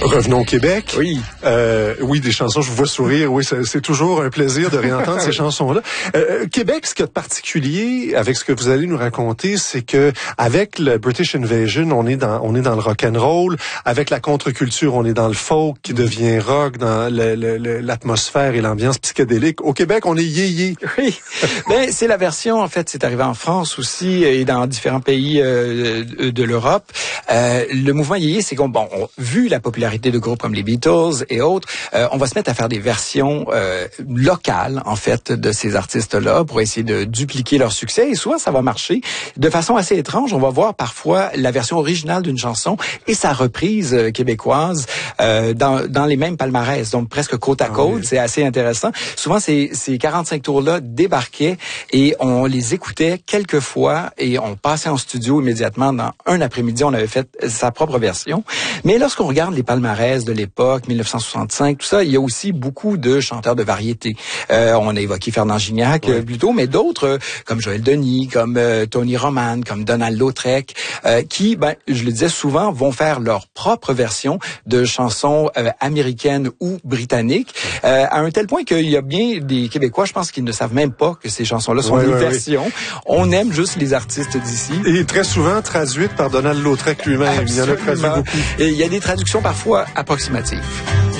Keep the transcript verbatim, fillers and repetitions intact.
Revenons au Québec. Oui. Euh, oui, des chansons, je vous vois sourire. Oui, c'est, c'est toujours un plaisir de réentendre ces chansons-là. Euh, Québec, ce qu'il y a de particulier avec ce que vous allez nous raconter, c'est que avec le British Invasion, on est dans, on est dans le rock and roll. Avec la contre-culture, on est dans le folk qui devient rock, dans le, le, le, l'atmosphère et l'ambiance psychédélique. Au Québec, on est yé-yé. Oui. Ben, c'est la version, en fait, c'est arrivé en France aussi et dans différents pays euh, de l'Europe. Euh, le mouvement yé-yé, c'est qu'on, bon, on, vu la popularité de groupes comme les Beatles et autres, euh, on va se mettre à faire des versions euh, locales, en fait, de ces artistes-là pour essayer de dupliquer leur succès. Et souvent, ça va marcher. De façon assez étrange, on va voir parfois la version originale d'une chanson et sa reprise euh, québécoise euh, dans, dans les mêmes palmarès, donc presque côte à côte. Ah oui. C'est assez intéressant. Souvent, ces, ces quarante-cinq tours-là débarquaient et on les écoutait quelques fois et on passait en studio immédiatement. Dans un après-midi, on avait fait sa propre version. Mais lorsqu'on regarde les palmarès de l'époque, dix-neuf cent soixante-cinq, tout ça, il y a aussi beaucoup de chanteurs de variété. Euh, on a évoqué Fernand Gignac ouais. euh, plus tôt, mais d'autres, euh, comme Joël Denis, comme euh, Tony Roman, comme Donald Lautrec, euh, qui, ben, je le disais souvent, vont faire leur propre version de chansons euh, américaines ou britanniques, euh, à un tel point qu'il y a bien des Québécois, je pense, qui ne savent même pas que ces chansons-là sont ouais, des ouais, versions. Ouais. On aime juste les artistes d'ici. Et très souvent traduites par Donald Lautrec lui-même. Absolument. Il y en a traduit beaucoup. Et il y a des traductions parfois approximatives.